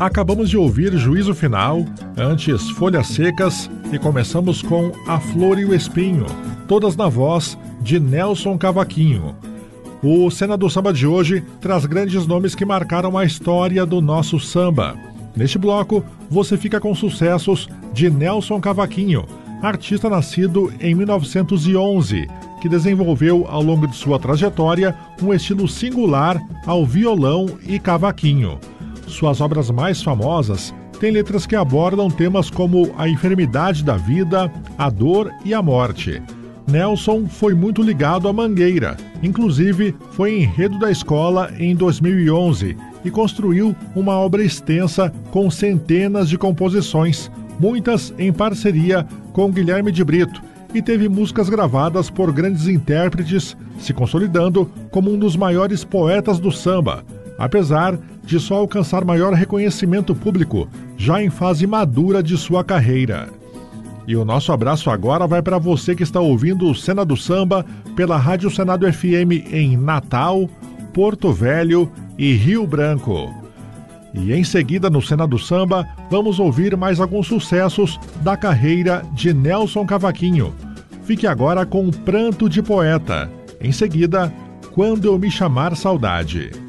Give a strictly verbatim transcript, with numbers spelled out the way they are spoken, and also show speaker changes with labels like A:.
A: Acabamos de ouvir Juízo Final, antes Folhas Secas e começamos com A Flor e o Espinho, todas na voz de Nelson Cavaquinho. O Cena do Samba de hoje traz grandes nomes que marcaram a história do nosso samba. Neste bloco, você fica com sucessos de Nelson Cavaquinho, artista nascido em mil novecentos e onze, que desenvolveu ao longo de sua trajetória um estilo singular ao violão e cavaquinho. Suas obras mais famosas têm letras que abordam temas como a enfermidade da vida, a dor e a morte. Nelson foi muito ligado à Mangueira, inclusive foi enredo da escola em dois mil e onze e construiu uma obra extensa com centenas de composições, muitas em parceria com Guilherme de Brito, e teve músicas gravadas por grandes intérpretes, se consolidando como um dos maiores poetas do samba, apesar de só alcançar maior reconhecimento público já em fase madura de sua carreira. E o nosso abraço agora vai para você que está ouvindo o Cena do Samba pela Rádio Senado F M em Natal, Porto Velho e Rio Branco. E em seguida, no Cena do Samba, vamos ouvir mais alguns sucessos da carreira de Nelson Cavaquinho. Fique agora com Pranto de Poeta. Em seguida, Quando Eu Me Chamar Saudade.